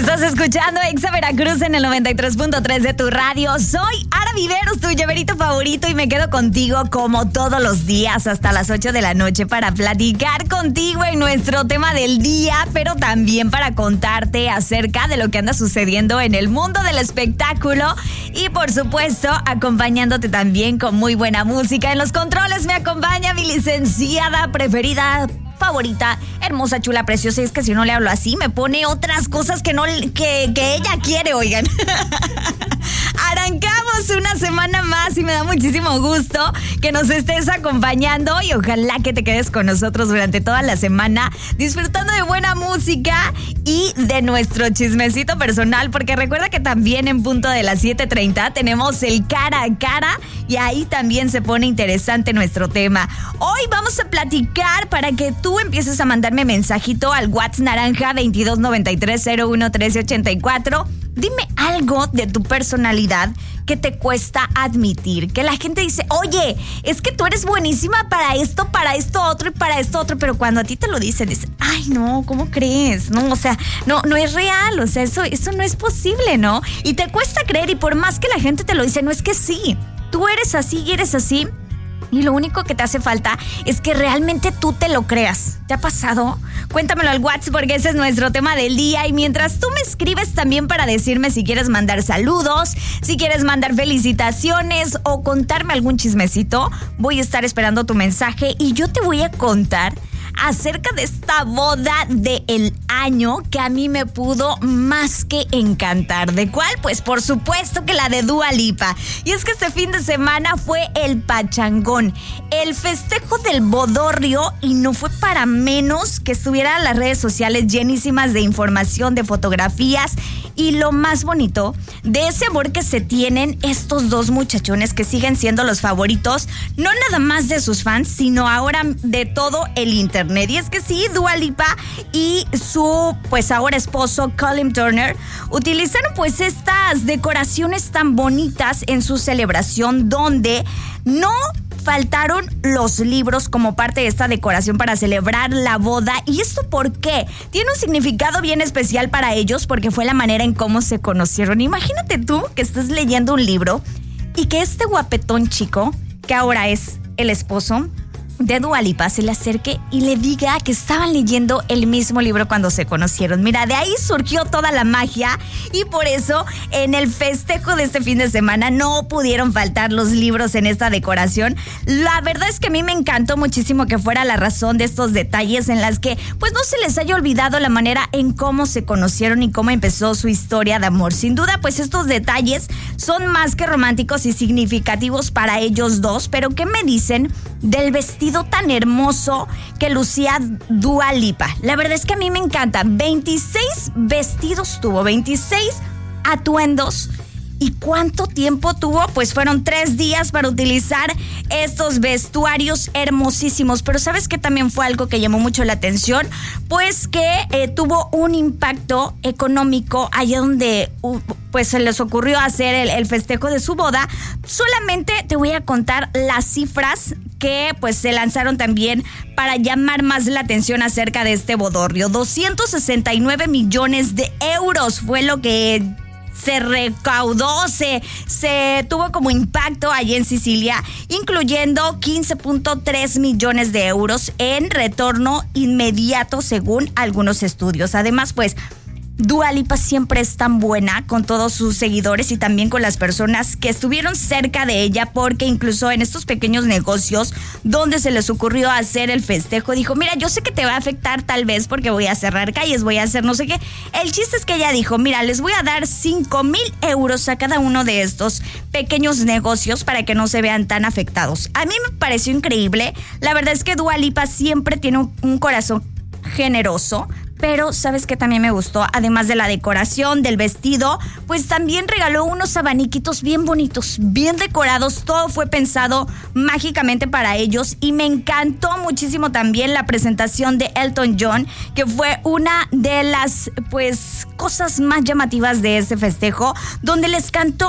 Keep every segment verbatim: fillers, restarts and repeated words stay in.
Estás escuchando Exa Veracruz en el noventa y tres punto tres de tu radio. Soy Ara Viveros, tu llaverito favorito, y me quedo contigo como todos los días hasta las ocho de la noche para platicar contigo en nuestro tema del día, pero también para contarte acerca de lo que anda sucediendo en el mundo del espectáculo y, por supuesto, acompañándote también con muy buena música. En los controles me acompaña mi licenciada preferida, favorita, hermosa, chula, preciosa. Y es que si no le hablo así, me pone otras cosas que no que, que ella quiere, oigan. Arrancamos una semana más y me da muchísimo gusto que nos estés acompañando y ojalá que te quedes con nosotros durante toda la semana disfrutando de buena música y de nuestro chismecito personal, porque recuerda que también en punto de las siete treinta tenemos el cara a cara y ahí también se pone interesante nuestro tema. Hoy vamos a platicar para que tú empieces a mandarme mensajito al WhatsApp naranja veintidós noventa y tres cero uno trece ochenta y cuatro. Dime algo de tu personalidad que te cuesta admitir, que la gente dice, oye, es que tú eres buenísima para esto, para esto otro y para esto otro, pero cuando a ti te lo dicen, dices, ay, no, ¿cómo crees? No, o sea, no, no es real, o sea, eso, eso no es posible, ¿no? Y te cuesta creer, y por más que la gente te lo dice, no es que sí, tú eres así y eres así. Y lo único que te hace falta es que realmente tú te lo creas. ¿Te ha pasado? Cuéntamelo al WhatsApp porque ese es nuestro tema del día. Y mientras tú me escribes también para decirme si quieres mandar saludos, si quieres mandar felicitaciones o contarme algún chismecito, voy a estar esperando tu mensaje y yo te voy a contar acerca de esta boda del año que a mí me pudo más que encantar. ¿De cuál? Pues por supuesto que la de Dua Lipa. Y es que este fin de semana fue el pachangón, el festejo del bodorrio, y no fue para menos que estuvieran las redes sociales llenísimas de información, de fotografías y lo más bonito de ese amor que se tienen estos dos muchachones que siguen siendo los favoritos, no nada más de sus fans, sino ahora de todo el internet. Y es que sí, Dua Lipa y su pues ahora esposo Colin Turner utilizaron pues estas decoraciones tan bonitas en su celebración, donde no faltaron los libros como parte de esta decoración para celebrar la boda. ¿Y esto por qué? Tiene un significado bien especial para ellos porque fue la manera en cómo se conocieron. Imagínate tú que estás leyendo un libro y que este guapetón chico, que ahora es el esposo de Dua Lipa, se le acerque y le diga que estaban leyendo el mismo libro cuando se conocieron. Mira, de ahí surgió toda la magia y por eso en el festejo de este fin de semana no pudieron faltar los libros en esta decoración. La verdad es que a mí me encantó muchísimo que fuera la razón de estos detalles en las que pues no se les haya olvidado la manera en cómo se conocieron y cómo empezó su historia de amor. Sin duda, pues estos detalles son más que románticos y significativos para ellos dos. Pero ¿qué me dicen del vestido tan hermoso que lucía Dua Lipa? La verdad es que a mí me encanta. veintiséis vestidos tuvo, veintiséis atuendos. ¿Y cuánto tiempo tuvo? Pues fueron tres días para utilizar estos vestuarios hermosísimos. Pero ¿sabes qué también fue algo que llamó mucho la atención? Pues que eh, tuvo un impacto económico allá donde uh, pues se les ocurrió hacer el, el festejo de su boda. Solamente te voy a contar las cifras que pues se lanzaron también para llamar más la atención acerca de este bodorrio. doscientos sesenta y nueve millones de euros fue lo que se recaudó, se, se tuvo como impacto allí en Sicilia, incluyendo quince punto tres millones de euros en retorno inmediato según algunos estudios. Además, pues Dua Lipa siempre es tan buena con todos sus seguidores y también con las personas que estuvieron cerca de ella, porque incluso en estos pequeños negocios donde se les ocurrió hacer el festejo, dijo, mira, yo sé que te va a afectar tal vez porque voy a cerrar calles, voy a hacer no sé qué. El chiste es que ella dijo, mira, les voy a dar cinco mil euros a cada uno de estos pequeños negocios para que no se vean tan afectados. A mí me pareció increíble. La verdad es que Dua Lipa siempre tiene un, un corazón generoso. Pero ¿sabes qué también me gustó? Además de la decoración, del vestido, pues también regaló unos abaniquitos bien bonitos, bien decorados. Todo fue pensado mágicamente para ellos. Y me encantó muchísimo también la presentación de Elton John, que fue una de las pues cosas más llamativas de ese festejo, donde les cantó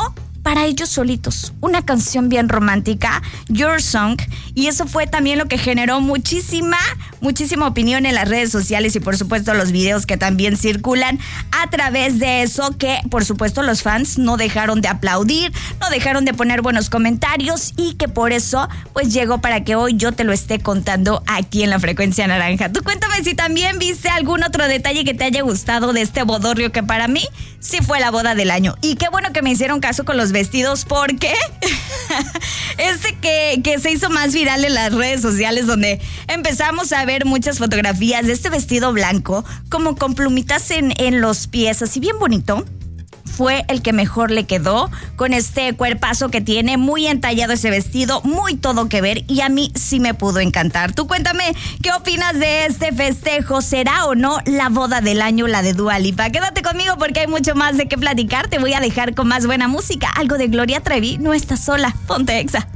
para ellos solitos. Una canción bien romántica, Your Song, y eso fue también lo que generó muchísima, muchísima opinión en las redes sociales y por supuesto los videos que también circulan a través de eso, que por supuesto los fans no dejaron de aplaudir, no dejaron de poner buenos comentarios y que por eso pues llegó para que hoy yo te lo esté contando aquí en la Frecuencia Naranja. Tú cuéntame si también viste algún otro detalle que te haya gustado de este bodorrio, que para mí sí fue la boda del año. Y qué bueno que me hicieron caso con los vestidos, porque este que, que se hizo más viral en las redes sociales, donde empezamos a ver muchas fotografías de este vestido blanco como con plumitas en, en los pies, así bien bonito. Fue el que mejor le quedó, con este cuerpazo que tiene, muy entallado ese vestido, muy todo que ver, y a mí sí me pudo encantar. Tú cuéntame, ¿qué opinas de este festejo? ¿Será o no la boda del año, la de Dua Lipa? Quédate conmigo porque hay mucho más de qué platicar. Te voy a dejar con más buena música. Algo de Gloria Trevi, No estás sola. Ponte Exa.